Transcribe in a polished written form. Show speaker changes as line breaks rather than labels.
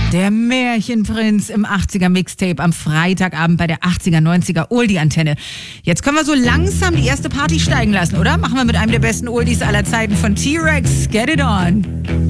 Der Märchenprinz im 80er Mixtape am Freitagabend bei der 80er, 90er Oldie-Antenne. Jetzt können wir so langsam die erste Party steigen lassen, oder? Machen wir mit einem der besten Oldies aller Zeiten von T-Rex. Get it on!